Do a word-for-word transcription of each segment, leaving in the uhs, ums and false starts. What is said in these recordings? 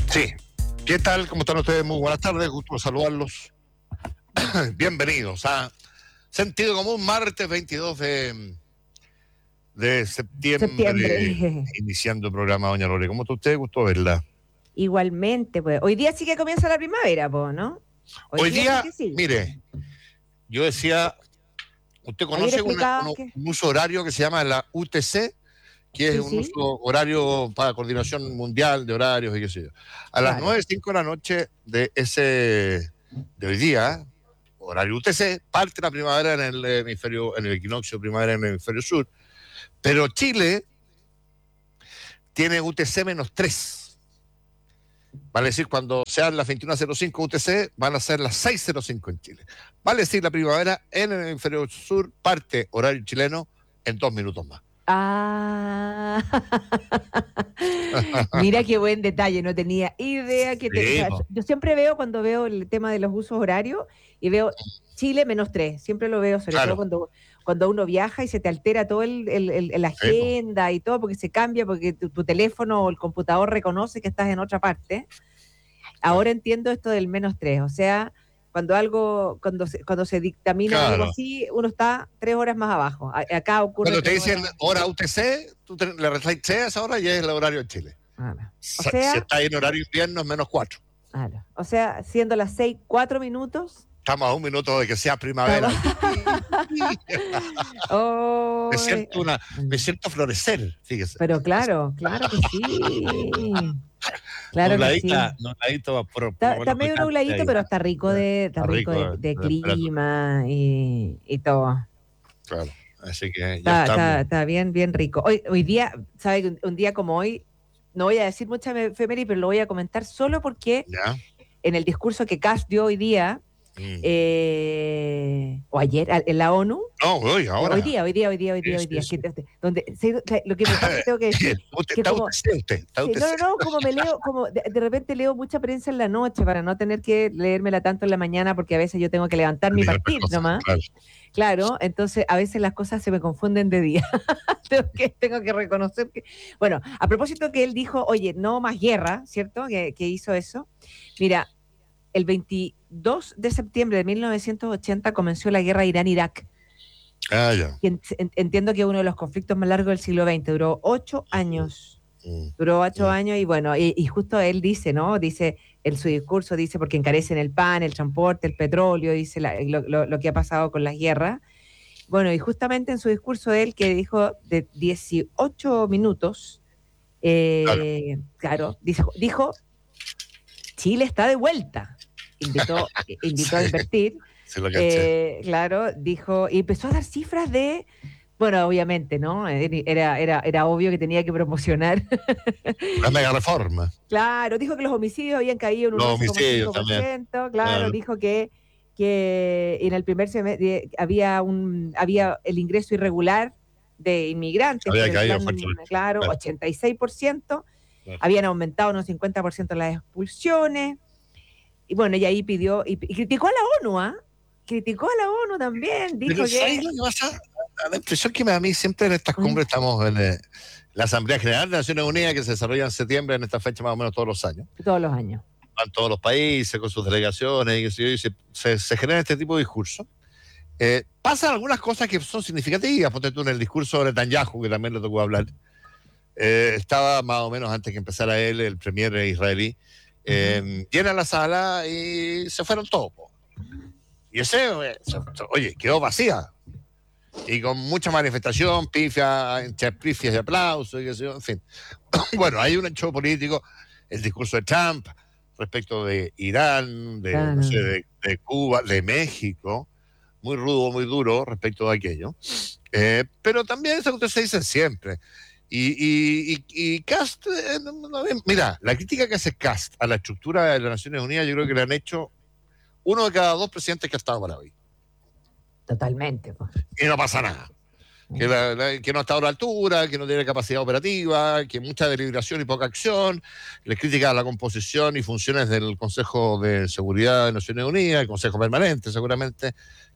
Sí. ¿Qué tal? ¿Cómo están ustedes? Muy buenas tardes, gusto saludarlos. Bienvenidos a Sentido Común, martes veintidós de, de septiembre, Septiembre. iniciando el programa, doña Lore. ¿Cómo está usted? Gusto verla. Igualmente, pues. Hoy día sí que comienza la primavera, po, ¿no? Hoy, Hoy día sí día, que sí. mire, yo decía, usted Ayer conoce una- explicabas uno- que... un uso horario que se llama la U T C, que es Sí, un sí, uso horario para coordinación mundial de horarios y qué sé yo. A las claro. nueve cinco de la noche de ese de hoy día, horario U T C, parte la primavera en el hemisferio, en el equinoccio primavera en el hemisferio sur, pero Chile tiene U T C menos tres. Vale decir, cuando sean las veintiuna cero cinco U T C, van a ser las seis cero cinco en Chile. Vale decir, la primavera en el hemisferio sur parte horario chileno en dos minutos más. Ah, mira qué buen detalle, no tenía idea que te... O Sí, sea, po. yo siempre veo cuando veo el tema de los usos horarios y veo Chile menos tres, siempre lo veo, sobre todo Claro, cuando, cuando uno viaja y se te altera todo el, el- el- la sí, po. agenda y todo, porque se cambia, porque tu, tu teléfono o el computador reconoce que estás en otra parte. Claro. Ahora entiendo esto del menos tres, o sea, cuando algo, cuando se, cuando se dictamina algo Claro. así, uno está tres horas más abajo. A- acá ocurre Cuando te tres dicen horas. hora U T C, tú te, le restáis C a esa hora y es el horario de Chile. Claro. O Si si sea, está en horario invierno es menos cuatro. claro. O sea, siendo las seis, cuatro minutos, Estamos a un minuto de que sea estamos. primavera. Me Ay, siento una, me siento florecer, fíjese. pero claro, claro que sí. Claro que Nubladita, sí. nubladito por, por Está, lo está menos de medio tarde nubladito, ahí. pero está rico de, está Está rico rico de, eh, de la temperatura. clima y, y todo. Claro. Así que ya Está, está, estamos. está bien, bien rico. Hoy, hoy día, ¿sabes? Un, un día como hoy, no voy a decir mucha efeméride, pero lo voy a comentar solo porque ¿Ya? en el discurso que Kass dio hoy día, Mm. eh, o ayer, a- en la ONU, No, voy eh, hoy ahora. día, hoy día, hoy día, hoy Sí, día, hoy sí, día, sí. que, te- donde, se- lo que me pasa, tengo que decir, Usted, que está como, usted, usted, está sí, usted. no, no, no, como me leo, como de, de repente leo mucha prensa en la noche para no tener que leérmela tanto en la mañana, porque a veces yo tengo que levantarme y Tiene otras partir cosas, nomás. claro. Claro, entonces a veces las cosas se me confunden de día. tengo, que, tengo que reconocer que... Bueno, a propósito que él dijo, oye, no más guerra, ¿cierto? Que, que hizo eso. Mira, el veintidós de septiembre de mil novecientos ochenta comenzó la guerra Irán-Irak. Ah, ya. Y en- en- entiendo que es uno de los conflictos más largos del siglo veinte. Duró ocho años. Mm, Duró ocho mm. años y bueno, y, y justo él dice, ¿no? Dice en su discurso, dice, porque encarecen el pan, el transporte, el petróleo, dice la- lo, lo- lo que ha pasado con las guerras. Bueno, y justamente en su discurso él, que dijo de dieciocho minutos, Claro, eh, claro, dijo, dijo, Chile está de vuelta. Invitó, invitó a sí, invertir. sí lo caché. Eh, claro, dijo, y empezó a dar cifras de, bueno, obviamente, ¿no? Era, era, era obvio que tenía que promocionar. La mega reforma. Claro, dijo que los homicidios habían caído en un Los once coma homicidios cinco por también. ciento, claro, Claro. dijo que, que en el primer semestre había, un, había el ingreso irregular de inmigrantes Había por el caído plan, fuertemente. claro, Claro, ochenta y seis por ciento, claro. habían aumentado unos cincuenta por ciento las expulsiones, y bueno, y ahí pidió, y, y criticó a la ONU, ¿ah? Criticó a la ONU también, dijo Pero ¿sabes que... lo que pasa? La impresión que me da a mí siempre en estas cumbres estamos en eh, la Asamblea General de Naciones Unidas que se desarrolla en septiembre, en esta fecha más o menos todos los años. Todos los años. Van todos los países con sus delegaciones y, qué sé yo, y se, se, se generan este tipo de discursos. Eh, pasan algunas cosas que son significativas. Ponte tú en el discurso de Netanyahu, que también le tocó hablar. Eh, estaba más o menos antes que empezara él, el premier israelí. Eh, uh-huh. Llena la sala y se fueron todos. Po. Y ese, eh, oye, quedó vacía. Y con mucha manifestación, pifia, entre pifias y aplausos, y qué sé yo, en fin. Bueno, hay un hecho político, el discurso de Trump respecto de Irán, de, Claro. no sé, de, de Cuba, de México, muy rudo, muy duro respecto de aquello. Eh, pero también eso que ustedes se dicen siempre. Y, y, y, y Cast, eh, no, no, mira, la crítica que hace Cast a la estructura de las Naciones Unidas, yo creo que le han hecho uno de cada dos presidentes que ha estado para hoy. Totalmente. Pues. Y no pasa nada. Que, la, la, que no está a la altura, que no tiene capacidad operativa, que mucha deliberación y poca acción, le critica la composición y funciones del Consejo de Seguridad de Naciones Unidas, el Consejo Permanente seguramente,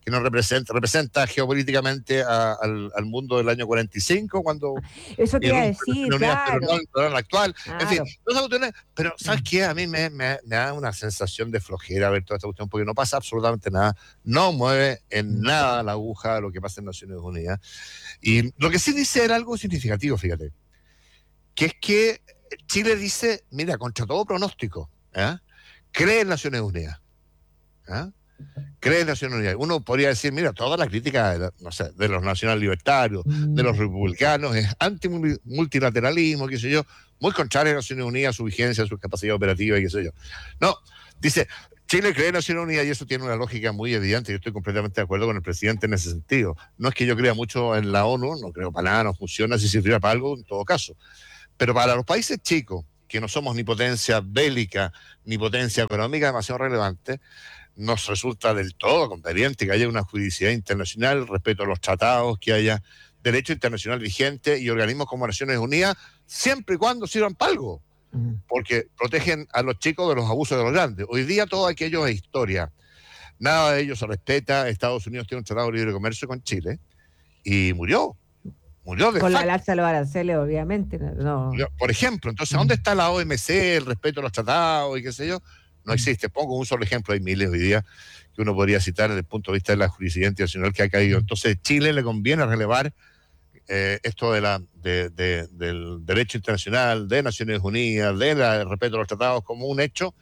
que nos representa, representa geopolíticamente a, al, al mundo del año cuarenta y cinco, cuando... Eso te iba a decir, Unidas, claro. Pero no en la actual. Claro. En fin, no cuestiones, pero ¿sabes qué? A mí me, me, me da una sensación de flojera ver toda esta cuestión, porque no pasa absolutamente nada, no mueve en nada la aguja lo que pasa en Naciones Unidas. Y lo que sí dice era algo significativo, fíjate, que es que Chile dice, mira, contra todo pronóstico, ¿eh? cree en Naciones Unidas. ¿eh? Cree en Naciones Unidas. Uno podría decir, mira, toda la crítica de, no sé, de los nacional libertarios, de los republicanos, es anti-multilateralismo, qué sé yo, muy contrario a Naciones Unidas, su vigencia, su capacidad operativa, y qué sé yo. No, dice, Chile cree en Naciones Unidas y eso tiene una lógica muy evidente. Yo estoy completamente de acuerdo con el presidente en ese sentido. No es que yo crea mucho en la ONU, no creo para nada, no funciona, si sirviera para algo, en todo caso. Pero para los países chicos, que no somos ni potencia bélica ni potencia económica demasiado relevante, nos resulta del todo conveniente que haya una juridicidad internacional, respeto a los tratados, que haya derecho internacional vigente y organismos como Naciones Unidas, siempre y cuando sirvan para algo, porque protegen a los chicos de los abusos de los grandes. Hoy día todo aquello es historia. Nada de ello se respeta. Estados Unidos tiene un tratado de libre comercio con Chile y murió. Murió de Con facto. la alza de los aranceles, obviamente. No. Por ejemplo, entonces, ¿dónde está la O M C, el respeto a los tratados y qué sé yo? No existe. Pongo un solo ejemplo, hay miles hoy día que uno podría citar desde el punto de vista de la jurisprudencia internacional que ha caído. Entonces, Chile le conviene relevar eh, esto de la, de, de, del derecho internacional, de Naciones Unidas, del de respeto a los tratados, como un hecho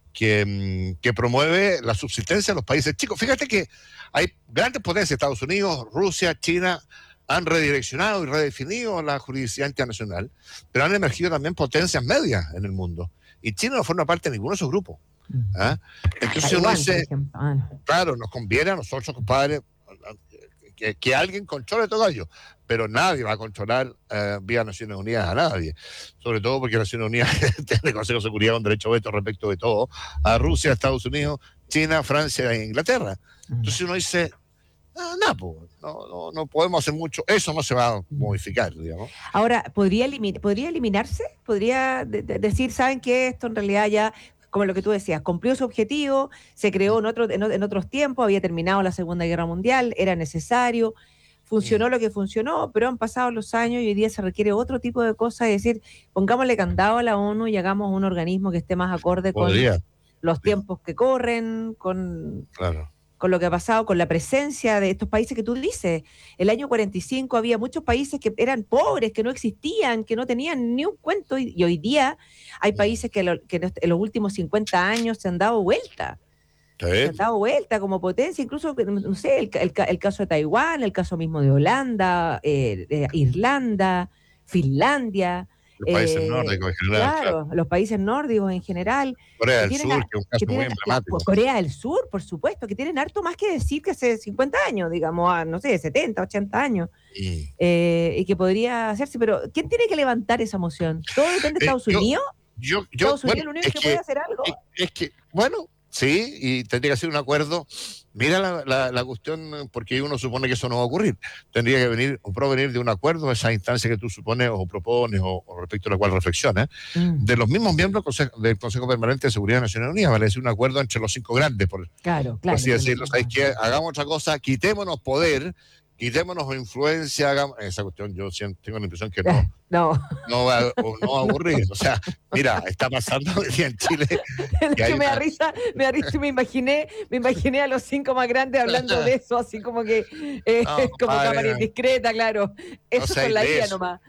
que, que promueve la subsistencia de los países chicos. Fíjate que hay grandes potencias, Estados Unidos, Rusia, China, han redireccionado y redefinido la jurisdicción internacional, pero han emergido también potencias medias en el mundo. Y China no forma parte de ninguno de esos grupos. ¿eh? Entonces uno dice, claro, nos conviene a nosotros, compadre, que, que alguien controle todo ello, pero nadie va a controlar eh, vía Naciones Unidas a nadie, sobre todo porque Naciones Unidas tiene el Consejo de Seguridad un derecho de veto respecto de todo, a Rusia, Estados Unidos, China, Francia e Inglaterra. Entonces uno dice, no, no, no, no, no podemos hacer mucho, eso no se va a modificar, digamos. Ahora, ¿podría, elimi- ¿podría eliminarse? ¿Podría de- de- decir, saben que esto en realidad ya, como lo que tú decías, cumplió su objetivo, se creó en, otro, en, en otros tiempos, había terminado la Segunda Guerra Mundial, era necesario, funcionó mm. lo que funcionó, pero han pasado los años y hoy día se requiere otro tipo de cosas, es decir, pongámosle candado a la ONU y hagamos un organismo que esté más acorde Podría. con los tiempos que corren, con... Claro. con lo que ha pasado, con la presencia de estos países que tú dices. El año cuarenta y cinco había muchos países que eran pobres, que no existían, que no tenían ni un cuento, y, y hoy día hay países que, lo, que en los últimos cincuenta años se han dado vuelta. Se han dado vuelta como potencia, incluso, no sé, el, el, el caso de Taiwán, el caso mismo de Holanda, eh, de Irlanda, Finlandia. Los países eh, nórdicos en general. Claro, Claro, los países nórdicos en general. Corea del Sur, a, que es un caso tienen, muy emblemático. La, Corea del Sur, por supuesto, que tienen harto más que decir que hace cincuenta años, digamos, a, no sé, setenta, ochenta años, mm. eh, y que podría hacerse, pero ¿quién tiene que levantar esa moción? ¿Todo depende de Estados eh, yo, Unidos? Yo, yo, ¿Estados bueno, Unidos es que, que puede hacer algo? Es, es que, bueno, sí, y tendría que ser un acuerdo. Mira la, la, la cuestión, porque uno supone que eso no va a ocurrir. Tendría que venir o provenir de un acuerdo, esa instancia que tú supones o propones o, o respecto a la cual reflexionas, mm. de los mismos miembros del Consejo Permanente de Seguridad de Naciones Unidas, vale decir, un acuerdo entre los cinco grandes, por, claro, claro, por así claro, decirlo. claro. ¿Sabes qué? Hagamos otra cosa, quitémonos poder, quitémonos influencia, hagamos... Esa cuestión yo tengo la impresión que no, no. no, va, no va a ocurrir. O sea, mira, está pasando hoy día en Chile. Que me, una... da risa, me da risa, me imaginé, me imaginé a los cinco más grandes hablando de eso, así como que, eh, no, como padre, cámara indiscreta, claro. Eso no con la guía nomás.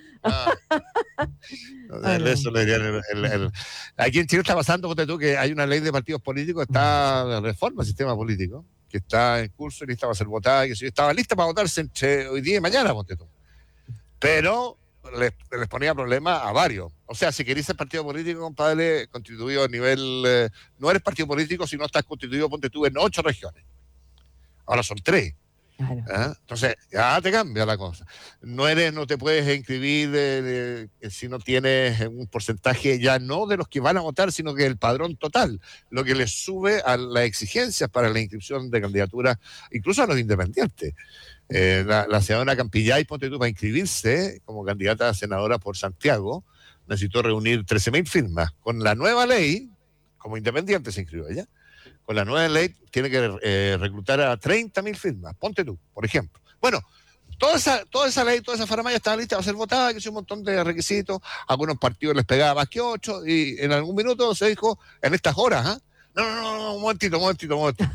No, no, no, eso le dirían el, el, el... Aquí en Chile está pasando, ponte tú, que hay una ley de partidos políticos, está la reforma del sistema político, que está en curso y lista para ser votada, que estaba lista para votarse entre hoy día y mañana, ponte tú. Pero les, les ponía problemas a varios. O sea, si querés ser partido político, compadre, constituido a nivel... Eh, no eres partido político si no estás constituido, ponte tú, en ocho regiones. Ahora son tres. Claro. ¿Eh? Entonces, ya te cambia la cosa. No eres, no te puedes inscribir eh, eh, si no tienes un porcentaje ya no de los que van a votar, sino que el padrón total, lo que les sube a las exigencias para la inscripción de candidaturas, incluso a los independientes. Eh, la, la senadora Campillay, ponte tú, para inscribirse como candidata a senadora por Santiago, necesitó reunir trece mil firmas. Con la nueva ley, como independiente se inscribió ella, con la nueva ley, tiene que eh, reclutar a treinta mil firmas. Ponte tú, por ejemplo. Bueno, toda esa, toda esa ley, toda esa faramaya estaba lista para ser votada, que hizo un montón de requisitos. A algunos partidos les pegaba más que ocho, y en algún minuto se dijo, en estas horas, ¿ah? ¿eh? No, no, no, no, un momentito, un momentito, un momentito.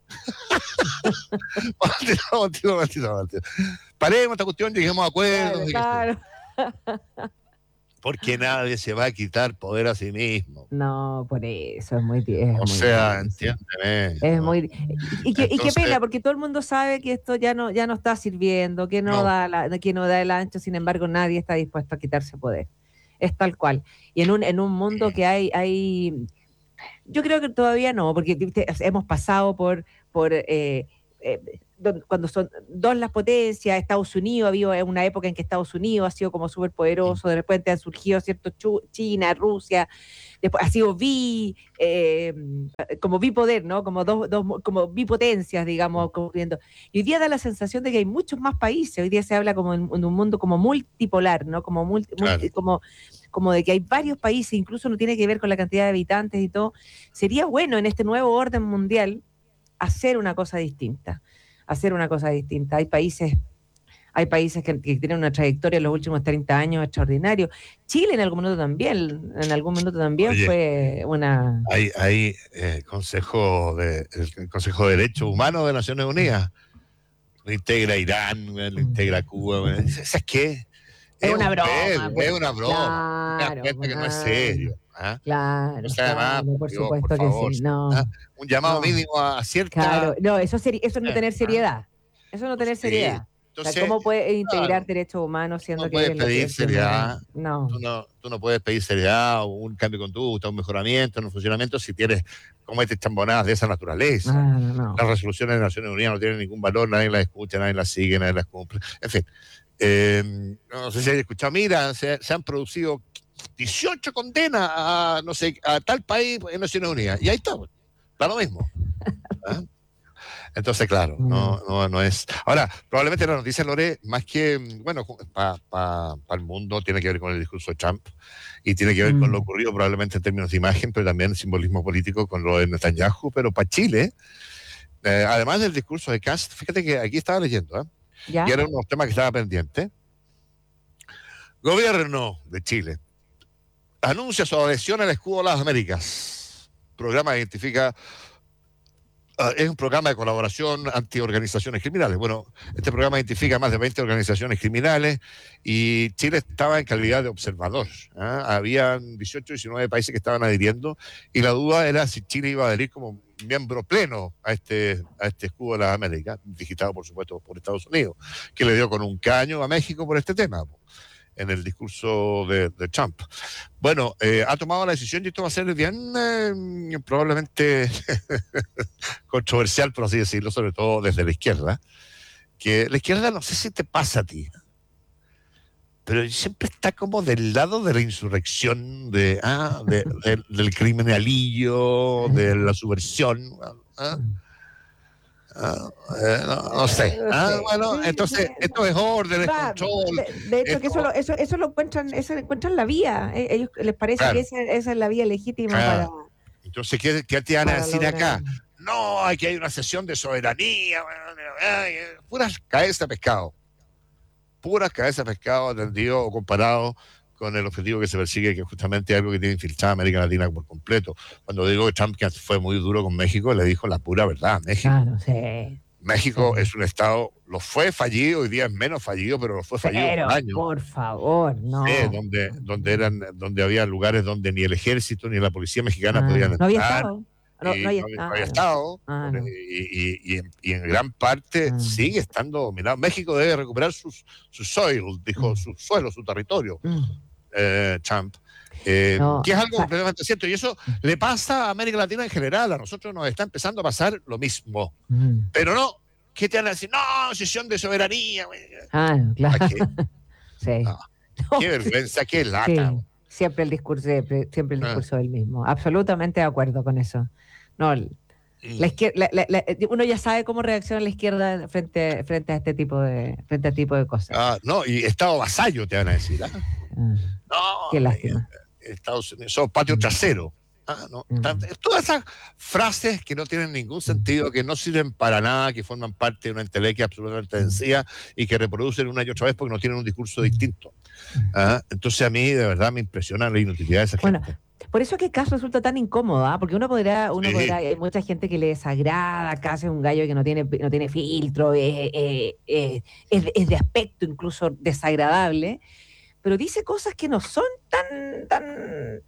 un momentito, un momentito, un momentito, un momentito. Paremos esta cuestión, lleguemos a acuerdos. Claro, claro. Porque nadie se va a quitar poder a sí mismo. No, por eso es muy es O muy sea, difícil. entiéndeme. Es ¿no? muy y, y, que, Entonces, y qué pena, porque todo el mundo sabe que esto ya no ya no está sirviendo, que no, no. da la, que no da el ancho, sin embargo nadie está dispuesto a quitarse poder. Es tal cual. Y en un en un mundo que hay hay yo creo que todavía no, porque ¿viste? Hemos pasado por por eh, eh, cuando son dos las potencias, Estados Unidos, ha habido una época en que Estados Unidos ha sido como súper poderoso, de repente han surgido, ¿cierto? China, Rusia, después ha sido bi, eh, como bipoder, ¿no? Como dos, dos, como bipotencias, digamos, ocurriendo. Y hoy día da la sensación de que hay muchos más países, hoy día se habla como en, en un mundo como multipolar, ¿no? Como, multi, claro. multi, como, como de que hay varios países, incluso no tiene que ver con la cantidad de habitantes y todo. Sería bueno en este nuevo orden mundial hacer una cosa distinta. hacer una cosa distinta. Hay países, hay países que, que tienen una trayectoria en los últimos treinta años extraordinario. Chile en algún minuto también, en algún minuto también Oye, fue una... Hay, hay eh, consejo de, el Consejo de Derechos Humanos de Naciones Unidas. Lo integra Irán, lo integra Cuba. ¿Sabes qué? Es, es una broma. Pedo, pues, es una broma. Claro, una que no es serio. ¿Ah? Claro, o sea, claro además, por Dios, supuesto por que favor, sí. No, ¿ah? Un llamado no. mínimo a cierta... Claro, no, eso, sería, eso es no tener seriedad. Eso es no tener sí. seriedad. Entonces, o sea, ¿cómo puedes integrar claro, derechos humanos siendo no que puedes eres pedir la seriedad? No. Tú no, tú no puedes pedir seriedad o un cambio de conducta, un mejoramiento, un funcionamiento si tienes cometes chambonadas de esa naturaleza. Ah, no, no. Las resoluciones de Naciones Unidas no tienen ningún valor, nadie las escucha, nadie las sigue, nadie las cumple. En fin, eh, no sé si hay escuchado, mira, se, se han producido dieciocho condenas a, no sé, a tal país en Naciones Unidas. Y ahí está, da lo mismo. ¿Ah? Entonces, claro, no, no, no es... Ahora, probablemente la noticia, Lore, más que, bueno, para pa, pa el mundo, tiene que ver con el discurso de Trump y tiene que ver mm. con lo ocurrido probablemente en términos de imagen, pero también simbolismo político con lo de Netanyahu. Pero para Chile, eh, además del discurso de Kast, fíjate que aquí estaba leyendo, ¿eh? ¿Ya? Y era uno de los temas que estaba pendiente. Gobierno de Chile anuncia su adhesión al escudo de las Américas. Programa que identifica... Uh, es un programa de colaboración anti-organizaciones criminales. Bueno, este programa identifica más de veinte organizaciones criminales y Chile estaba en calidad de observador. ¿eh? Habían dieciocho, diecinueve países que estaban adhiriendo y la duda era si Chile iba a adherir como miembro pleno a este, a este escudo de las Américas, digitado por supuesto por Estados Unidos, que le dio con un caño a México por este tema, en el discurso de, de Trump. Bueno, eh, ha tomado la decisión y esto va a ser bien eh, probablemente controversial, por así decirlo, sobre todo desde la izquierda, que la izquierda no sé si te pasa a ti, pero siempre está como del lado de la insurrección, de, ah, de, de, del criminalillo, de la subversión. ¿ah? Uh, eh, no, no sé. Ah, bueno, entonces esto es orden, es control. De, de hecho, esto... que eso lo, eso, eso lo encuentran, eso encuentran la vía. Eh, ellos les parece claro. que esa, esa es la vía legítima claro. para. Entonces, ¿qué, qué te van a decir lograr. acá? No, hay que hay una sesión de soberanía, ay, puras cabezas de pescado. Puras cabezas de pescado atendido o comparado con el objetivo que se persigue, que es justamente algo que tiene infiltrada América Latina por completo. Cuando digo que Trump que fue muy duro con México, le dijo la pura verdad. México, claro, sí, México sí. es un estado, lo fue fallido, hoy día es menos fallido, pero lo fue fallido pero, por años. Por favor, no. Sí, donde, donde, eran, donde había lugares donde ni el ejército ni la policía mexicana ah, podían entrar. No había estado. No, y, no había, no, ah, no había estado ah, no. y, y, y, y en gran parte ah. sigue estando dominado. México debe recuperar sus, su soil, dijo, mm. su suelo, su territorio. Mm. Eh, Trump, eh, no, que es algo o sea, completamente cierto, y eso le pasa a América Latina en general. A nosotros nos está empezando a pasar lo mismo, mm. pero no, ¿qué te van a decir? No, sesión de soberanía. Ah, claro. ¿Qué? Sí. No, no. Qué vergüenza, qué lata. Sí. Siempre el discurso, siempre el discurso ah. del mismo. Absolutamente de acuerdo con eso. No, la izquierda, la, la, la, uno ya sabe cómo reacciona la izquierda frente, frente a este tipo de, frente a este tipo de cosas. Ah, no, y Estado vasallo te van a decir. ¿eh? Ah, no, qué lástima. Estados Unidos, son patio trasero. Ah, no. Mm. Todas esas frases que no tienen ningún sentido, que no sirven para nada, que forman parte de una entelequia absolutamente vencida y que reproducen una y otra vez porque no tienen un discurso distinto. ¿Ah? Entonces a mí de verdad me impresiona la inutilidad de esa Bueno, gente. por eso es que Cass resulta tan incómodo, ¿ah? Porque uno podrá, uno podrá, Sí, hay mucha gente que le desagrada, Cass es un gallo que no tiene, no tiene filtro, eh, eh, eh, es, de- es de aspecto incluso desagradable, pero dice cosas que no son tan, tan,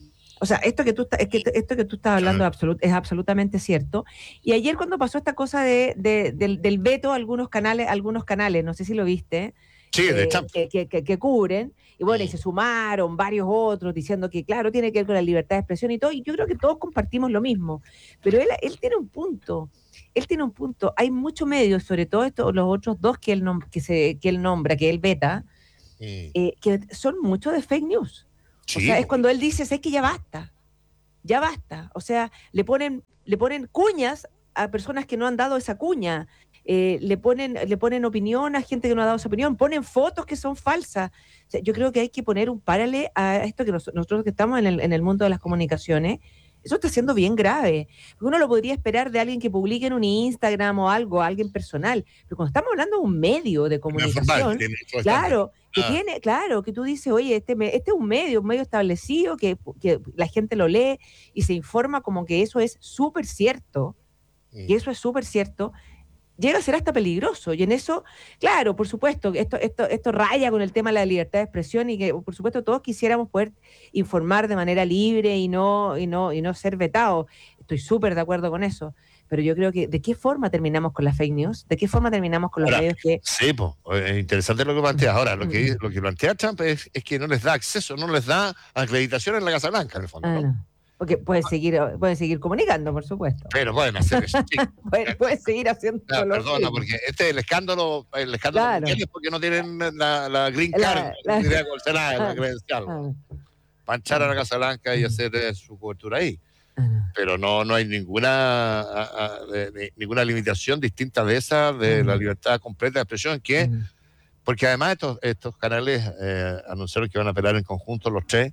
o sea, esto que tú, estás- es que esto que tú estás hablando es, absolut- es absolutamente cierto. Y ayer cuando pasó esta cosa de, de- del, del veto a algunos canales, algunos canales, no sé si lo viste, sí, de eh, Trump. que, que- que- que cubren, y bueno, y Mm. se sumaron varios otros diciendo que, claro, tiene que ver con la libertad de expresión y todo, y yo creo que todos compartimos lo mismo, pero él, él tiene un punto, él tiene un punto, hay muchos medios, sobre todo estos, los otros dos que él, nom- que se, que él nombra, que él veta, Mm. eh, que son mucho de fake news. O Sí, sea, es po. cuando él dice, sé que ya basta, ya basta. O sea, le ponen, le ponen cuñas a personas que no han dado esa cuña, eh, le, ponen, le ponen opinión a gente que no ha dado esa opinión, ponen fotos que son falsas. O sea, yo creo que hay que poner un párale a esto que nos- nosotros que estamos en el, en el mundo de las comunicaciones. Eso está siendo bien grave. Porque uno lo podría esperar de alguien que publique en un Instagram o algo, alguien personal. Pero cuando estamos hablando de un medio de No es formal, comunicación, tiene otro estándar. claro, que Ah, tiene, claro, que tú dices, oye, este, me- este es un medio, un medio establecido, que, que la gente lo lee y se informa como que eso es súper cierto, mm. y eso es súper cierto, llega a ser hasta peligroso. Y en eso, claro, por supuesto, esto, esto, esto raya con el tema de la libertad de expresión y que, por supuesto, todos quisiéramos poder informar de manera libre y no, y no, y no ser vetados. Estoy súper de acuerdo con eso. Pero yo creo que, ¿de qué forma terminamos con las fake news? ¿De qué forma terminamos con los Ahora, medios que... sí, pues, es interesante lo que plantea. Ahora, lo que, lo que plantea Trump es, es que no les da acceso, no les da acreditación en la Casa Blanca, en el fondo, Ah, ¿no? no. Porque pueden seguir, pueden seguir comunicando, por supuesto. Pero pueden hacer eso. Sí. Pueden, pueden seguir haciendo Ah, los perdona, mismos. porque este es el escándalo, el escándalo mundial Claro. es porque no tienen la, la green card, La, la, no tienen el Senado, la ah, credencial, ah, para echar a la Casa Blanca y hacer eh, su cobertura ahí. ah, Pero no, no hay ninguna, a- a- de- de- ninguna limitación distinta de esa, de la ah, libertad completa de expresión, que, ah. porque además estos, estos canales eh, anunciaron que van a apelar en conjunto los tres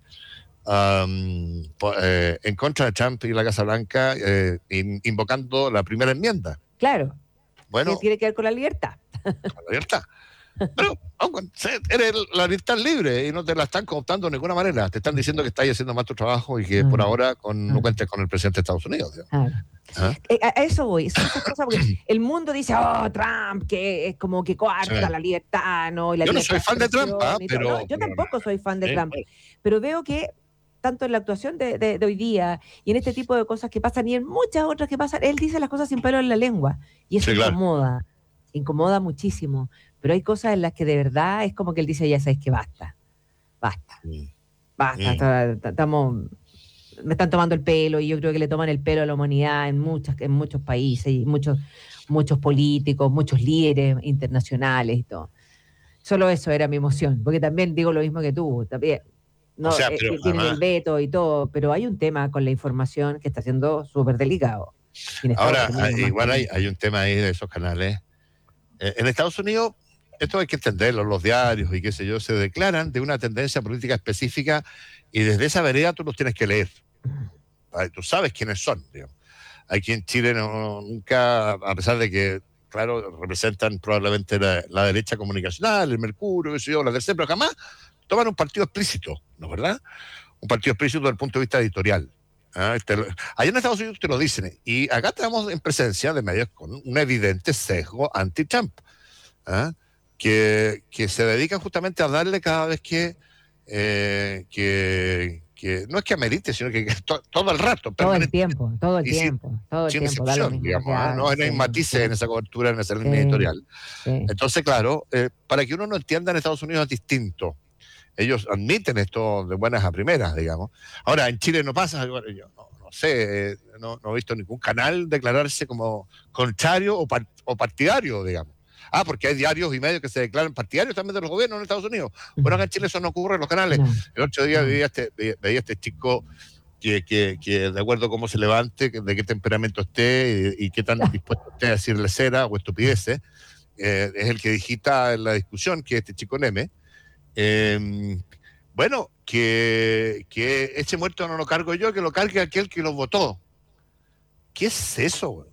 um, po- eh, en contra de Trump y la Casa Blanca, eh, in- invocando la primera enmienda. Claro, que Bueno, tiene que ver con la libertad. con la libertad. Pero aunque se- eres la libertad libre y no te la están cooptando de ninguna manera. Te están diciendo que estás haciendo mal tu trabajo y que por Ah, ahora con, no ah, cuentes con el presidente de Estados Unidos. Digamos. claro. ¿Ah? Eh, A, a eso voy, son esas cosas porque el mundo dice, oh, Trump, que es como que Sí. coarta la libertad, ¿no? Y la Yo no libertad soy de fan de Trump, expresión ¿ah? y todo. pero, No, yo pero tampoco soy fan de sí, Trump, bueno, pero veo que tanto en la actuación de, de- de hoy día y en este tipo de cosas que pasan y en muchas otras que pasan, él dice las cosas sin pelo en la lengua y eso sí, claro. incomoda, incomoda muchísimo, pero hay cosas en las que de verdad es como que él dice, ya sabes que basta, basta, Mm, basta, mm. está- está- estamos, me están tomando el pelo y yo creo que le toman el pelo a la humanidad en muchas, en muchos países y muchos, muchos políticos, muchos líderes internacionales y todo. Solo eso era mi emoción, porque también digo lo mismo que tú, también O no, sea, eh, pero eh, tienen el además, veto y todo, pero hay un tema con la información que está siendo súper delicado. Y en Estados ahora Unidos hay- más igual hay, también. hay un tema ahí de esos canales. Eh, en Estados Unidos, esto hay que entenderlo, los diarios y qué sé yo, se declaran de una tendencia política específica y desde esa vereda tú los tienes que leer. ¿Vale? Tú sabes quiénes son, digamos. Aquí en Chile no, nunca, a pesar de que, claro, representan probablemente la, la derecha comunicacional, el Mercurio, qué sé yo, la tercera, pero jamás toman un partido explícito, ¿no es verdad? Un partido explícito desde el punto de vista editorial. ¿Ah? Este, allá en Estados Unidos te lo dicen, y acá estamos en presencia de medios con un evidente sesgo anti-Trump, ¿ah? que, que se dedican justamente a darle cada vez que, eh, que, que no es que amerite, sino que, que to, todo el rato, Todo el permanentemente, tiempo, todo el y sin, tiempo, todo el sin tiempo, da lo excepción, mismo lo digamos, que ¿ah? No, haga, no hay sí, matices sí, en esa cobertura, en esa línea sí, editorial. sí. Entonces, claro, eh, para que uno no entienda, en Estados Unidos es distinto. Ellos admiten esto de buenas a primeras, digamos. Ahora, en Chile no pasa, bueno, yo no, no sé, eh, no, no he visto ningún canal declararse como contrario o, par- o partidario, digamos. Ah, porque hay diarios y medios que se declaran partidarios también de los gobiernos en Estados Unidos. Bueno, acá en Chile eso no ocurre en los canales. No, El otro día no. veía este, veía veía este chico que, que, que, de acuerdo a cómo se levante, que- de qué temperamento esté y, y qué tan dispuesto esté a decirle cera o estupideces, eh, es el que digita en la discusión, que es este chico Neme. Eh, bueno, que, que ese muerto no lo cargo yo, que lo cargue aquel que lo votó. ¿Qué es eso, güey?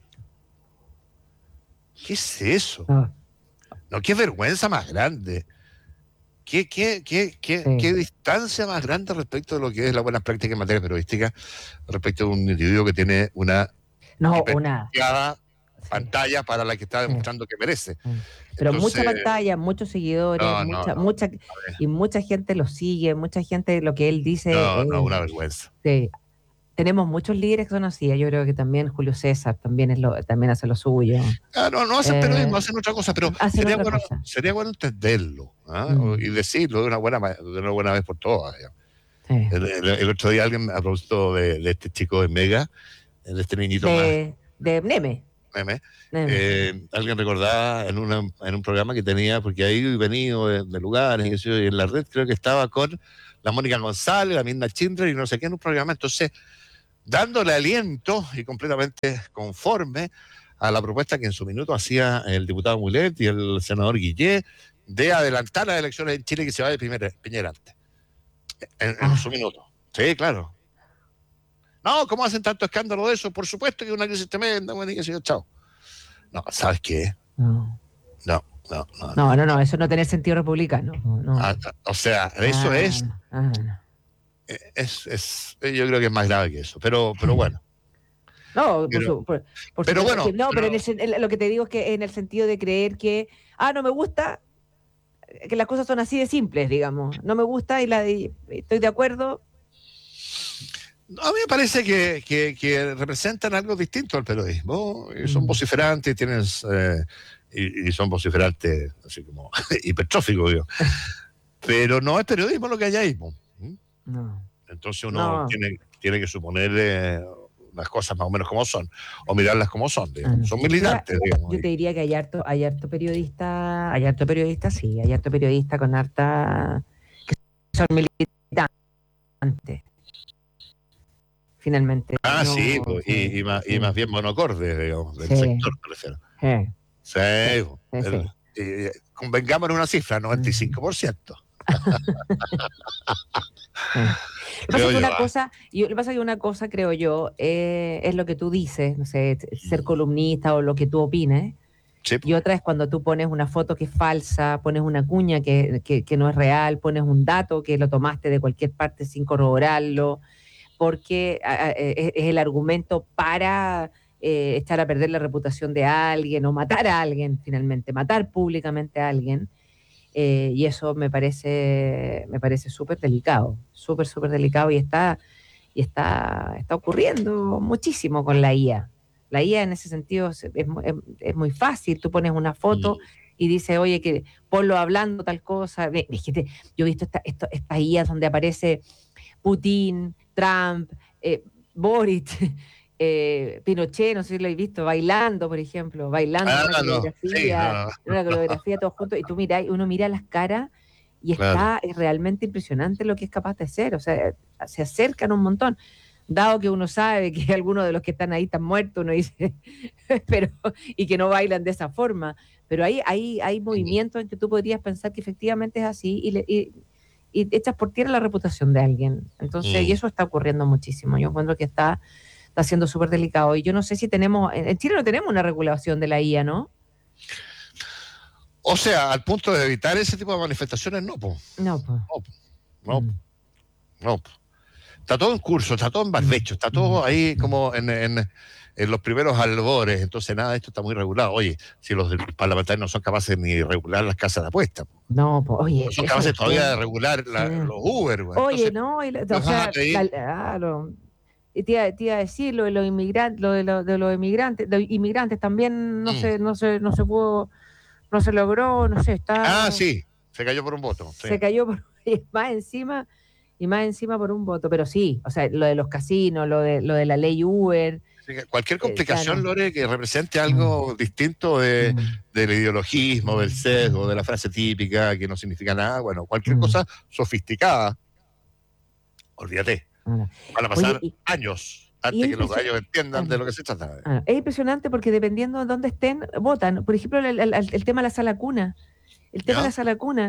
¿Qué es eso? No, No, qué vergüenza más grande. ¿Qué, qué, qué, qué, sí. qué distancia más grande respecto de lo que es la buena práctica en materia periodística, respecto de un individuo que tiene una No, hiper- una. Sí, pantalla para la que está sí, demostrando que merece. sí. Pero mucha Entonces, pantalla, muchos seguidores, no, no, mucha, no. mucha, A ver, y mucha gente lo sigue, mucha gente lo que él dice. no, no, eh, una vergüenza. sí. Tenemos muchos líderes que son así. Yo creo que también Julio César también es lo, también hace lo suyo. Ah, no, no hacen periodismo, Eh, hacen otra cosa, pero hacen sería otra bueno, cosa. sería bueno entenderlo, ¿ah? Mm, Y decirlo de una buena, ma- de una buena vez por todas. Digamos. sí. El, el- el otro día alguien, a propósito de, de este chico de Mega, de este niñito más De, de Neme. meme, Neme. eh, alguien recordaba en, una, en un programa que tenía, porque ahí he venido de, de lugares, y, qué sé yo, y en la red creo que estaba con la Mónica González, la Mirna Chindre y no sé qué en un programa, entonces dándole aliento y completamente conforme a la propuesta que en su minuto hacía el diputado Mulet y el senador Guillé de adelantar las elecciones en Chile, que se vaya Piñera, Piñera antes, en, en Ah, su minuto. Sí, claro. No, ¿cómo hacen tanto escándalo de eso? Por supuesto que es una crisis tremenda, bueno, y qué sé yo, chao. No, ¿sabes qué? no. No, no, no, No, no. no, no, eso no tiene sentido republicano. No, no. Ah, o sea, eso Ah, es, ah, no. es, es, yo creo que es más grave que eso, pero, pero bueno. No, por, Pero, su- por- por pero supuesto bueno, que no, pero en pero, el sen- en lo que te digo es que en el sentido de creer que, ah, no me gusta, que las cosas son así de simples, digamos. No me gusta y la y estoy de acuerdo. a mí me parece que, que, que representan algo distinto al periodismo, y son Mm, vociferantes, tienen, eh, y, y son vociferantes así como hipertróficos, digo. Pero no es periodismo lo que hay ahí, po. ¿Mm? no, Entonces uno no, tiene, tiene que suponerle las cosas más o menos como son, o mirarlas como son, ah, digamos. no. Son Mira, militantes, digamos. yo te diría que hay harto, hay harto periodista, hay harto periodista, sí, hay harto periodista con harta, que son militantes, finalmente. Ah, sí, No, pues, y, sí, y, más, y sí, más bien monocordes, digamos, del sí, sector, me refiero. sí, Sí, sí, pues, sí, el- sí. y- convengamos en una cifra, noventa y Mm. cinco por ciento Sí. Lo que pasa creo es que yo. una Ah. cosa, yo, lo que pasa es que una cosa, creo yo, eh, es lo que tú dices, no sé, ser Mm. columnista o lo que tú opines, Sí, y pues. otra es cuando tú pones una foto que es falsa, pones una cuña que, que, que no es real, pones un dato que lo tomaste de cualquier parte sin corroborarlo, porque a- a- es, es el argumento para eh, echar a perder la reputación de alguien o matar a alguien, finalmente, matar públicamente a alguien. Eh, y eso me parece, me parece súper delicado, súper, súper delicado y está, y está, está ocurriendo muchísimo con la I A. La I A en ese sentido es, es mu- es- es muy fácil, tú pones una foto Mm. y dice, oye, que ponlo hablando tal cosa. Ve, fíjate, yo he visto esta, esto- estas I As donde aparece Putin, Trump, eh, Boric, eh, Pinochet, no sé si lo habéis visto, bailando, por ejemplo, bailando en una Ah, no, sí, no, coreografía, no, en una coreografía todos juntos, y tú miras, uno mira las caras y claro. está, es realmente impresionante lo que es capaz de hacer, o sea, se acercan un montón. Dado que uno sabe que algunos de los que están ahí están muertos, uno dice, pero, y que no bailan de esa forma, pero hay, hay, hay Mm. movimientos en que tú podrías pensar que efectivamente es así y, le, y, y echas por tierra la reputación de alguien. Entonces, y Mm. eso está ocurriendo muchísimo. Yo encuentro que está, está siendo súper delicado. Y yo no sé si tenemos, en Chile no tenemos una regulación de la I A, ¿no? O sea, al punto de evitar ese tipo de manifestaciones, no, po. No, pues. No, po. No, po. Mm, No, po. Está todo en curso, está todo en mm, barbecho, está mm, todo ahí mm. como en, en, en los primeros albores, entonces nada, esto está muy regulado. Oye, si los parlamentarios no son capaces ni de regular las casas de apuesta, po. No, pues, No oye, son esa capaces todavía de cuestión. regular Sí. la- los Uber, güey. Oye, Entonces, no, y la- o les van a sea, pedir. la- claro. Y te, iba- te iba a decir lo de los inmigrantes, lo de, lo- de los inmigrantes, de inmigrantes también no Mm. se, no se, no se pudo, no se logró, no sé, Ah, está, sí, se cayó por un voto. Sí. se cayó por, y más encima, y más encima por un voto, pero sí, o sea, lo de los casinos, lo de, lo de la ley Uber, Así que cualquier eh, complicación, claro. Lore, que represente Mm, algo distinto de, mm, del ideologismo, del sesgo, de la frase típica que no significa nada, bueno, cualquier mm, cosa sofisticada, olvídate, ah. van a Oye, pasar y, años y antes es que los impresio- gallos entiendan de ah, lo que se trata. ah, es impresionante porque dependiendo de dónde estén, votan. Por ejemplo, el, el- el- el tema de la sala cuna. El tema de ¿Ya? la sala cuna.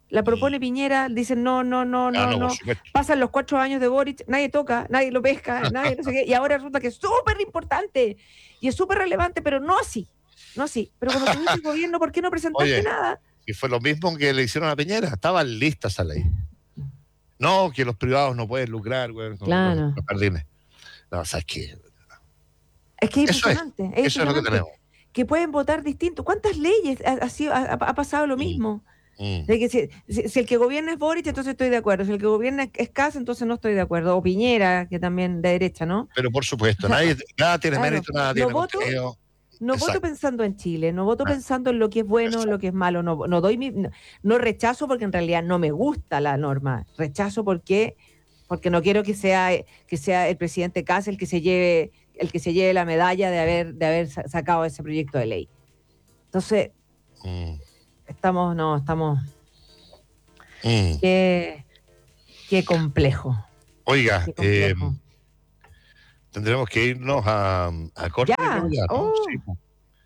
La propone Piñera, dicen no, no, no, Ah, no, no, no. por supuesto. Pasan los cuatro años de Boric, nadie toca, nadie lo pesca, nadie no sé qué. Y ahora resulta que es súper importante y es súper relevante, pero no así. No así. Pero cuando tuviste el gobierno, ¿por qué no presentaste Oye, nada? y fue lo mismo que le hicieron a Piñera. Estaba lista esa ley. No, que los privados no pueden lucrar, güey, con Claro. los, los jardines. No, ¿sabes qué? Es que es Eso es, impresionante. Es eso es lo que impresionante. tenemos. Que pueden votar distinto. ¿Cuántas leyes ha, ha, sido- ha- ha pasado lo Mm, mismo? mm. De que si, si- si el que gobierna es Boric, entonces estoy de acuerdo. Si el que gobierna es, es Kast, entonces no estoy de acuerdo. O Piñera, que también de derecha, ¿no? Pero por O supuesto, sea, nadie, nada tiene claro, mérito, nada no tiene voto, contenido. no voto Exacto. pensando en Chile, no voto Ah, pensando en lo que es bueno, exacto. lo que es malo. No, no doy mi, no, no rechazo porque en realidad no me gusta la norma. Rechazo porque, porque no quiero que sea, que sea el presidente Kast el que se lleve, el que se lleve la medalla de haber, de haber sa- sacado ese proyecto de ley. Entonces, Mm, estamos, no, estamos. mm. Qué, qué complejo, Oiga, qué eh, complejo. tendremos que irnos a, a corte, creo Ya, ya, ¿no? oh, Sí, pues.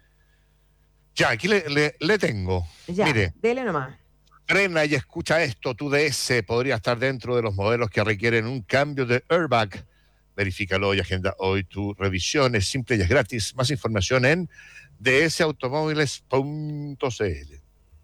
Ya, aquí le, le- le tengo. ya, Mire, dele nomás. frena y escucha esto, tu D S podría estar dentro de los modelos que requieren un cambio de airbag. Verifícalo y agenda hoy tu revisión. Es simple y es gratis. Más información en d s automóviles punto c l.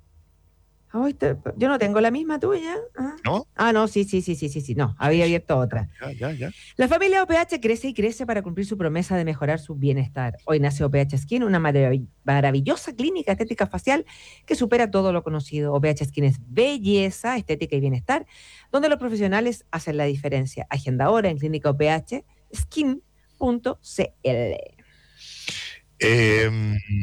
Ay, te- yo no tengo la misma tuya. Ah, ¿No? Ah, no, sí, sí, sí, sí, sí, sí, no, Sí, había sí. abierto otra. Ya, ya, ya. La familia O P H crece y crece para cumplir su promesa de mejorar su bienestar. Hoy nace O P H Skin, una marav- maravillosa clínica estética facial que supera todo lo conocido. O P H Skin es belleza, estética y bienestar, donde los profesionales hacen la diferencia. Agenda ahora en clínica O P H skin punto c l. Eh,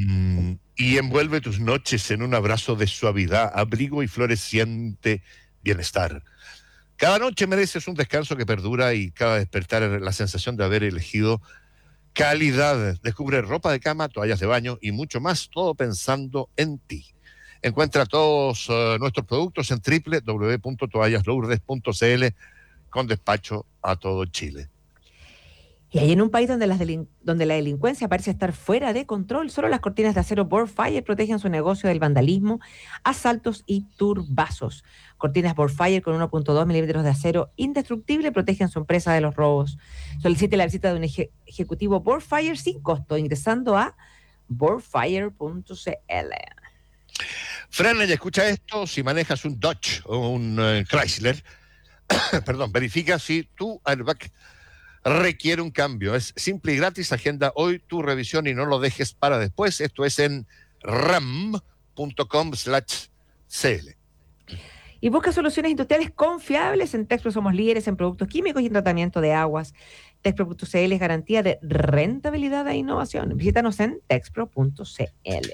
y envuelve tus noches en un abrazo de suavidad, abrigo y floreciente bienestar. Cada noche mereces un descanso que perdura y cada despertar la sensación de haber elegido calidad. Descubre ropa de cama, toallas de baño y mucho más, todo pensando en ti. Encuentra todos uh, nuestros productos en doble u doble u doble u punto toallas lourdes punto c l con despacho a todo Chile. Y ahí en un país donde, las delin- donde la delincuencia parece estar fuera de control, solo las cortinas de acero Borfire protegen su negocio del vandalismo, asaltos y turbazos. Cortinas Borfire con uno punto dos milímetros de acero indestructible protegen su empresa de los robos. Solicite la visita de un eje- ejecutivo Borfire sin costo ingresando a borfire punto c l. Frena y escucha esto, si manejas un Dodge o un uh, Chrysler, perdón, verifica si tu airbag requiere un cambio. Es simple y gratis. Agenda hoy tu revisión y no lo dejes para después. Esto es en ram punto com slash c l. Y busca soluciones industriales confiables. En Texpro somos líderes en productos químicos y en tratamiento de aguas. Texpro punto c l es garantía de rentabilidad e innovación. Visítanos en texpro punto c l.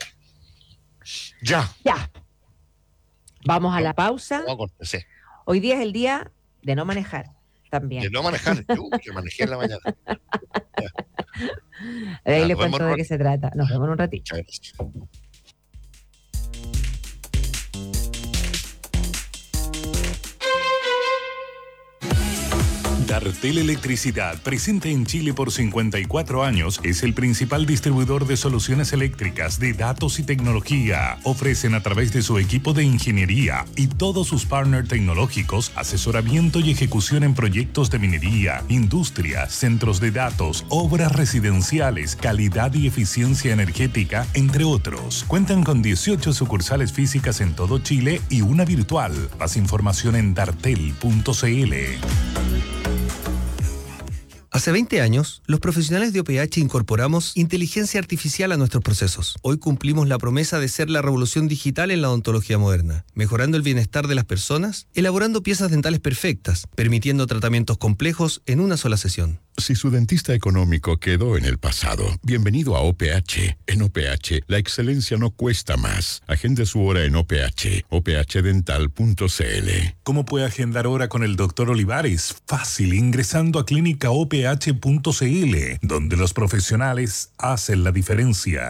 Ya. Ya. Vamos a la pausa. Vamos a corte, sí. Hoy día es el día de no manejar también. De no manejar. Yo que manejé en la mañana. Ahí Ya, les nos vemos cuento en de un qué se trata. Nos vemos en un ratito. Muchas gracias. Dartel Electricidad, presente en Chile por cincuenta y cuatro años, es el principal distribuidor de soluciones eléctricas, de datos y tecnología. Ofrecen a través de su equipo de ingeniería y todos sus partners tecnológicos asesoramiento y ejecución en proyectos de minería, industria, centros de datos, obras residenciales, calidad y eficiencia energética, entre otros. Cuentan con dieciocho sucursales físicas en todo Chile y una virtual. Más información en dartel punto c l. Hace veinte años, los profesionales de O P H incorporamos inteligencia artificial a nuestros procesos. Hoy cumplimos la promesa de ser la revolución digital en la odontología moderna, mejorando el bienestar de las personas, elaborando piezas dentales perfectas, permitiendo tratamientos complejos en una sola sesión. Si su dentista económico quedó en el pasado, bienvenido a O P H. En O P H, la excelencia no cuesta más. Agende su hora en O P H, o p h dental punto c l. ¿Cómo puede agendar hora con el doctor Olivares? Fácil, ingresando a clínica o p h punto c l, donde los profesionales hacen la diferencia.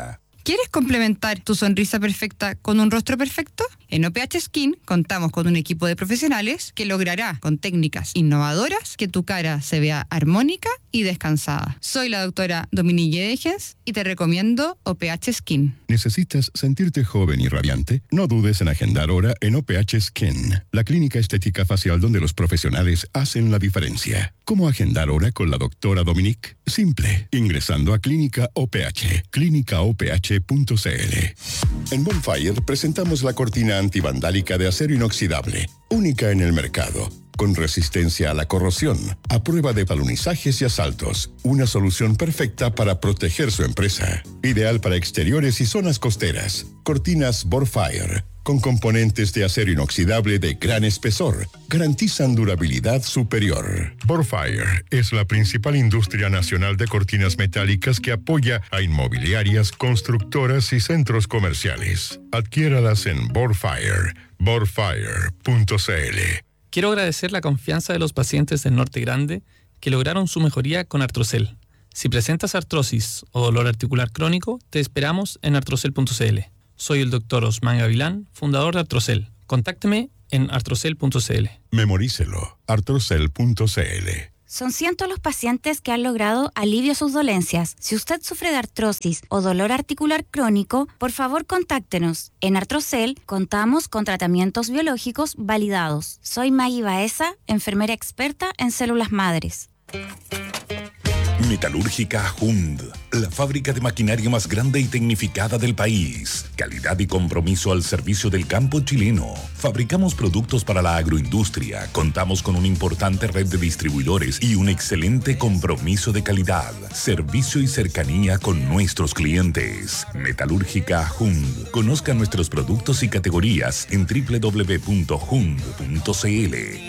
¿Quieres complementar tu sonrisa perfecta con un rostro perfecto? En O P H Skin contamos con un equipo de profesionales que logrará con técnicas innovadoras que tu cara se vea armónica y descansada. Soy la doctora Dominique Degens y te recomiendo O P H Skin. ¿Necesitas sentirte joven y radiante? No dudes en agendar hora en O P H Skin, la clínica estética facial donde los profesionales hacen la diferencia. ¿Cómo agendar hora con la doctora Dominique? Simple, ingresando a Clínica O P H, clínica o p h punto c l. En Bonfire presentamos la cortina antivandálica de acero inoxidable, única en el mercado. Con resistencia a la corrosión, a prueba de talonizajes y asaltos. Una solución perfecta para proteger su empresa. Ideal para exteriores y zonas costeras. Cortinas Bonfire, con componentes de acero inoxidable de gran espesor, garantizan durabilidad superior. Bonfire es la principal industria nacional de cortinas metálicas que apoya a inmobiliarias, constructoras y centros comerciales. Adquiéralas en Bonfire, bonfire punto c l. Quiero agradecer la confianza de los pacientes del Norte Grande que lograron su mejoría con Artrocel. Si presentas artrosis o dolor articular crónico, te esperamos en artrocel punto c l. Soy el doctor Osman Gavilán, fundador de Artrocel. Contácteme en artrocel punto c l. Memorícelo, artrocel punto c l. Son cientos los pacientes que han logrado alivio a sus dolencias. Si usted sufre de artrosis o dolor articular crónico, por favor contáctenos. En Artrocel contamos con tratamientos biológicos validados. Soy Maggie Baeza, enfermera experta en células madres. Metalúrgica Hund, la fábrica de maquinaria más grande y tecnificada del país. Calidad y compromiso al servicio del campo chileno. Fabricamos productos para la agroindustria. Contamos con una importante red de distribuidores y un excelente compromiso de calidad, servicio y cercanía con nuestros clientes. Metalúrgica Hund. Conozca nuestros productos y categorías en doble u doble u doble u punto hund punto c l.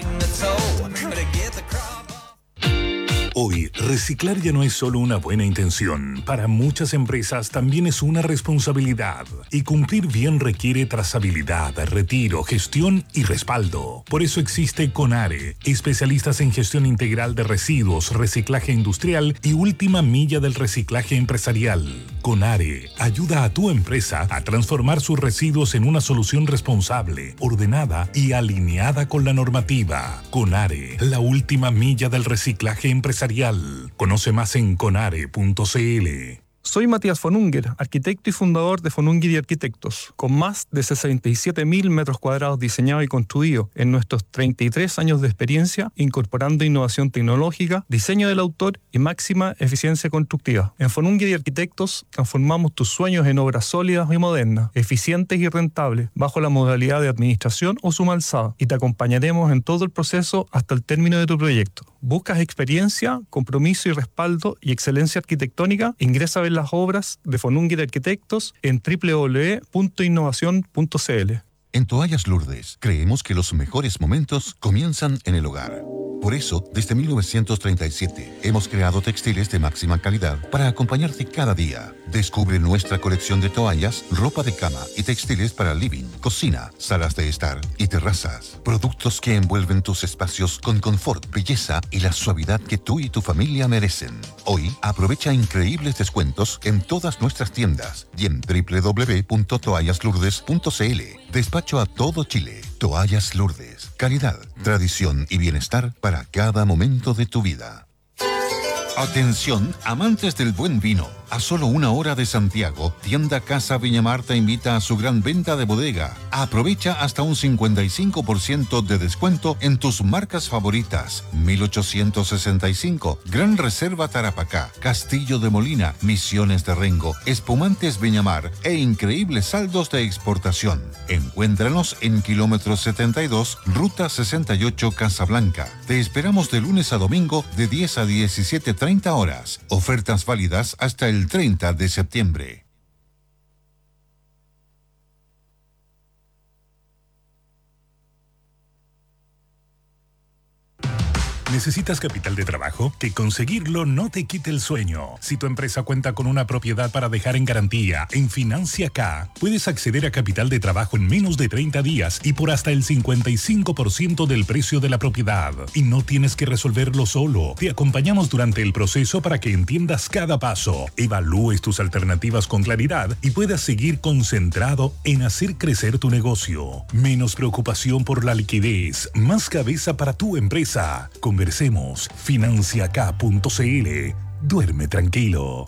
Hoy, reciclar ya no es solo una buena intención. Para muchas empresas también es una responsabilidad. Y cumplir bien requiere trazabilidad, retiro, gestión y respaldo. Por eso existe CONARE, especialistas en gestión integral de residuos, reciclaje industrial y última milla del reciclaje empresarial. CONARE ayuda a tu empresa a transformar sus residuos en una solución responsable, ordenada y alineada con la normativa. CONARE, la última milla del reciclaje empresarial. Conoce más en conare punto c l. Soy Matías von Unger, arquitecto y fundador de von Unger y Arquitectos, con más de sesenta y siete mil metros cuadrados diseñados y construidos en nuestros treinta y tres años de experiencia, incorporando innovación tecnológica, diseño del autor y máxima eficiencia constructiva. En von Unger y Arquitectos transformamos tus sueños en obras sólidas y modernas, eficientes y rentables, bajo la modalidad de administración o suma alzada, y te acompañaremos en todo el proceso hasta el término de tu proyecto. ¿Buscas experiencia, compromiso y respaldo y excelencia arquitectónica? Ingresa a ver las obras de von Unger Arquitectos en doble u doble u doble u punto innovación punto c l. En Toallas Lourdes, creemos que los mejores momentos comienzan en el hogar. Por eso, desde mil novecientos treinta y siete, hemos creado textiles de máxima calidad para acompañarte cada día. Descubre nuestra colección de toallas, ropa de cama y textiles para living, cocina, salas de estar y terrazas. Productos que envuelven tus espacios con confort, belleza y la suavidad que tú y tu familia merecen. Hoy, aprovecha increíbles descuentos en todas nuestras tiendas y en doble u doble u doble u punto toallas lourdes punto c l. Despacho a todo Chile. Toallas Lourdes. Calidad, tradición y bienestar para cada momento de tu vida. Atención, amantes del buen vino. A solo una hora de Santiago, Tienda Casa Viñamar te invita a su gran venta de bodega. Aprovecha hasta un cincuenta y cinco por ciento de descuento en tus marcas favoritas. mil ochocientos sesenta y cinco, Gran Reserva Tarapacá, Castillo de Molina, Misiones de Rengo, Espumantes Viñamar e increíbles saldos de exportación. Encuéntranos en kilómetro setenta y dos, ruta sesenta y ocho, Casablanca. Te esperamos de lunes a domingo de diez a diecisiete treinta horas. Ofertas válidas hasta el treinta de septiembre. ¿Necesitas capital de trabajo? Que conseguirlo no te quite el sueño. Si tu empresa cuenta con una propiedad para dejar en garantía en Financia K, puedes acceder a capital de trabajo en menos de treinta días y por hasta el cincuenta y cinco por ciento del precio de la propiedad. Y no tienes que resolverlo solo. Te acompañamos durante el proceso para que entiendas cada paso, evalúes tus alternativas con claridad y puedas seguir concentrado en hacer crecer tu negocio. Menos preocupación por la liquidez, más cabeza para tu empresa. Conversemos. financiaK punto cl. Duerme tranquilo.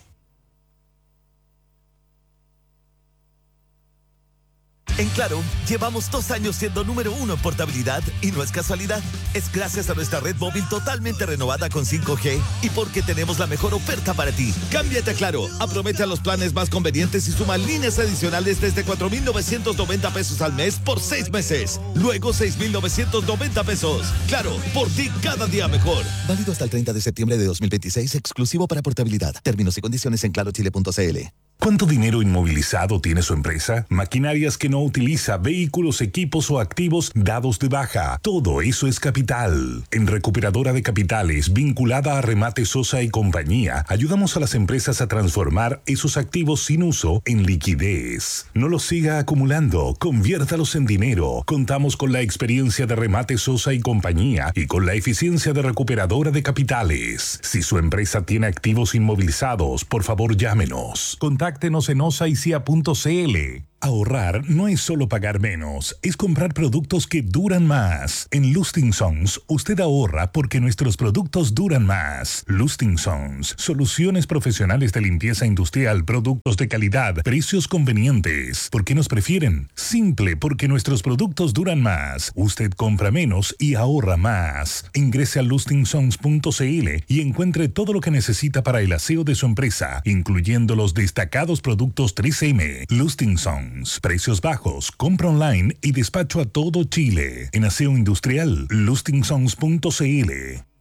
En Claro, llevamos dos años siendo número uno en portabilidad y no es casualidad. Es gracias a nuestra red móvil totalmente renovada con cinco G y porque tenemos la mejor oferta para ti. Cámbiate a Claro, aprovecha los planes más convenientes y suma líneas adicionales desde cuatro mil novecientos noventa pesos al mes por seis meses. Luego seis mil novecientos noventa pesos. Claro, por ti cada día mejor. Válido hasta el treinta de septiembre de dos mil veintiséis, exclusivo para portabilidad. Términos y condiciones en claro chile punto cl. ¿Cuánto dinero inmovilizado tiene su empresa? Maquinarias que no utiliza, vehículos, equipos o activos dados de baja. Todo eso es capital. En Recuperadora de Capitales, vinculada a Remate Sosa y Compañía, ayudamos a las empresas a transformar esos activos sin uso en liquidez. No los siga acumulando, conviértalos en dinero. Contamos con la experiencia de Remate Sosa y Compañía y con la eficiencia de Recuperadora de Capitales. Si su empresa tiene activos inmovilizados, por favor llámenos. Contáctenos en osaicia punto cl. Ahorrar no es solo pagar menos, es comprar productos que duran más. En Lusting Sons, usted ahorra porque nuestros productos duran más. Lusting Sons, soluciones profesionales de limpieza industrial, productos de calidad, precios convenientes. ¿Por qué nos prefieren? Simple, porque nuestros productos duran más. Usted compra menos y ahorra más. Ingrese a lusting sons punto cl y encuentre todo lo que necesita para el aseo de su empresa, incluyendo los destacados productos tres eme. Lusting Sons. Precios bajos, compra online y despacho a todo Chile. En aseo industrial, lusting sons punto cl.